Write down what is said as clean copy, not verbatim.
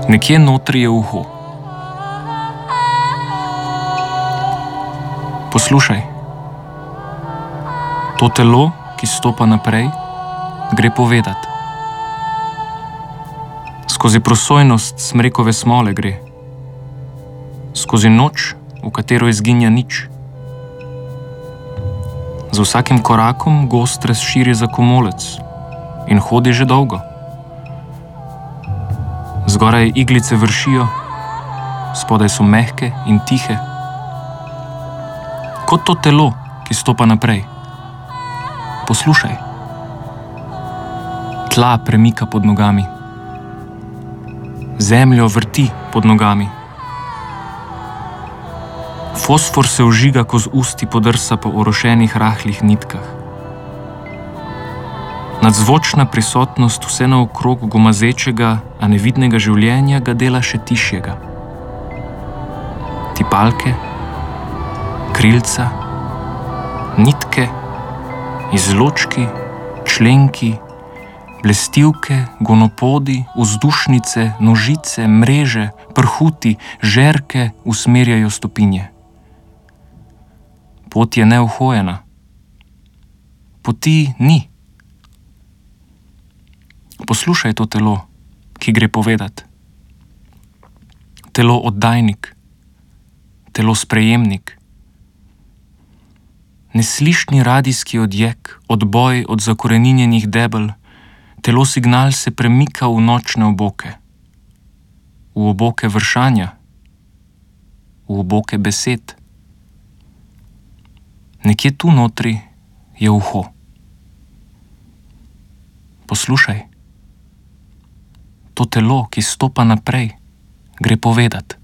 Nekje notri je uho. Poslušaj. To telo, ki stopa naprej, gre povedat. Skozi prosojnost smrekove smole gre. Skozi noč, v katero izginja nič. Z vsakim korakom gost razširi za komolec in hodi že dolgo. Zgoraj iglice vršijo, spodaj so mehke in tihe. Kot to telo, ki stopa naprej. Poslušaj. Tla premika pod nogami. Zemljo vrti pod nogami. Fosfor se vžiga, ko z usti podrsa po orošenih rahlih nitkah. Nadzvočna prisotnost vse naokrog gomazečega, a nevidnega življenja ga dela še tišjega. Tipalke, krilca, nitke, izločki, členki, blestivke, gonopodi, vzdušnice, nožice, mreže, prhuti, žerke usmerjajo stopinje. Pot je neuhojena. Poti ni. Poslušaj to telo, ki gre povedat. Telo oddajnik, telo sprejemnik. Neslišni radijski odjek, odboj od zakoreninjenih debel, telo signal se premika v nočne oboke. V oboke vršanja, v oboke besed. Nekje tu notri je uho. Poslušaj. To telo, ki stopa naprej, gre povedat.